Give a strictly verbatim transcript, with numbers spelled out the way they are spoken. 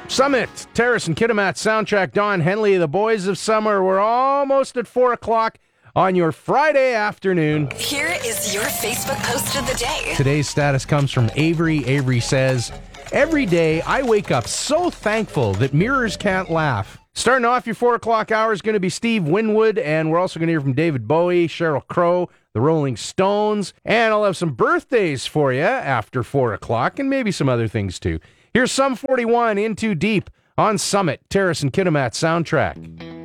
Summit, Terrace and Kitimat soundtrack. Don Henley, the Boys of Summer. We're almost at four o'clock on your Friday afternoon. Here is your Facebook post of the day. Today's status comes from Avery. Avery says, every day I wake up so thankful that mirrors can't laugh. Starting off your four o'clock hour is going to be Steve Winwood, and we're also going to hear from David Bowie, Sheryl Crow, the Rolling Stones, and I'll have some birthdays for you after four o'clock, and maybe some other things too. Here's Sum forty-one, In Too Deep, on Summit, Terrace and Kitimat soundtrack.